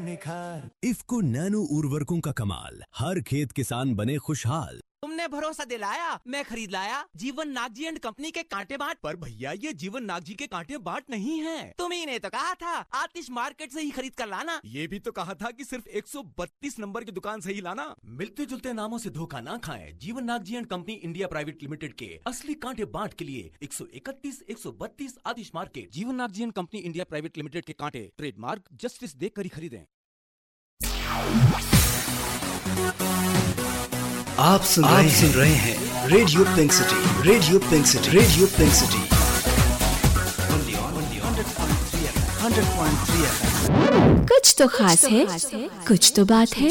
निखार। इफ्को नैनो उर्वरकों का कमाल, हर खेत किसान बने खुशहाल। तुमने भरोसा दिलाया, मैं खरीद लाया जीवन नागजी एंड कंपनी के कांटे बाट। पर भैया ये जीवन नागजी के कांटे बाट नहीं है। तुम्ही ने तो कहा था आतिश मार्केट से ही खरीद कर लाना। ये भी तो कहा था कि सिर्फ 132 नंबर की दुकान से ही लाना। मिलते जुलते नामों से धोखा ना खाएं। जीवन Nagji and company India private limited के असली कांटे बाट के लिए 131, 132 आतिश मार्केट। जीवन Nagji and company India private limited के कांटे ट्रेडमार्क जस्टिस देख कर ही खरीदें। आप सुन रहे हैं radio pink city, radio pink city, radio pink city 100.3 FM। कुछ तो खास है, कुछ तो बात है।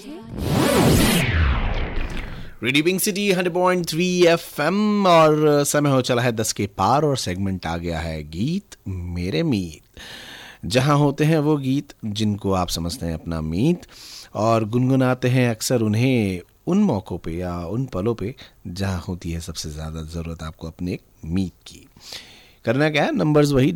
रेडियो पिंक सिटी 100.3 FM और समय हो चला है 10 के पार और सेगमेंट आ गया है गीत मेरे मीत, जहां होते हैं वो गीत जिनको आप समझते हैं अपना मीत और गुनगुनाते हैं अक्सर उन्हें उन मौक़ों पे या उन पलों पे जहाँ होती है सबसे ज़्यादा ज़रूरत आपको अपने मीत की। करना क्या है, नंबर्स वही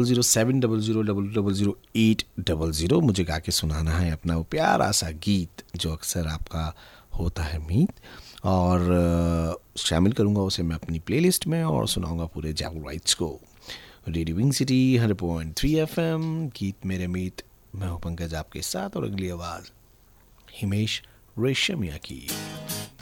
220700000800। मुझे गा के सुनाना है अपना वो प्यारा सा गीत जो अक्सर आपका होता है मीत, और शामिल करूँगा उसे मैं अपनी प्लेलिस्ट में और सुनाऊँगा पूरे जागो राइट्स को। रेडियो विंग सिटी 100.3 FM, गीत मेरे मीत। मैं हूँ पंकज आपके साथ और अगली आवाज़ हिमेश रेशमिया की।